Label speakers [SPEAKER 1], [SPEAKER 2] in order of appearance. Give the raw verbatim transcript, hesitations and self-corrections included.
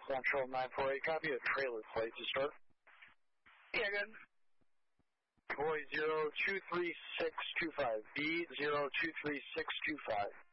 [SPEAKER 1] Central nine four eight, copy a trailer plate to start.
[SPEAKER 2] Yeah, good.
[SPEAKER 1] Boy zero two three six two five, B zero two three six two five.